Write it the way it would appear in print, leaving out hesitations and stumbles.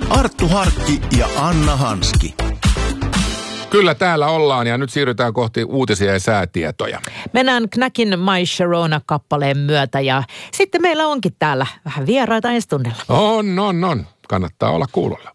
Arttu Harkki ja Anna Hanski. Kyllä täällä ollaan ja nyt siirrytään kohti uutisia ja säätietoja. Mennään Knackin My Sharona-kappaleen myötä ja sitten meillä onkin täällä vähän vieraita ensi tunnilla. On. Kannattaa olla kuulolla.